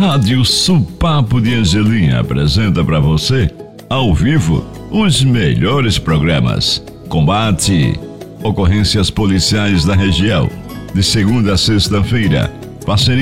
Rádio Supapo de Angelim apresenta para você, ao vivo, os melhores programas. Combate, ocorrências policiais da região, de segunda a sexta-feira. Parceria